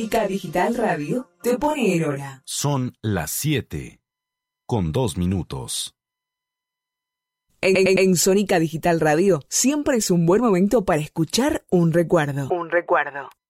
Sónica Digital Radio te pone en hora. Son las 7:02. En Sónica Digital Radio siempre es un buen momento para escuchar un recuerdo.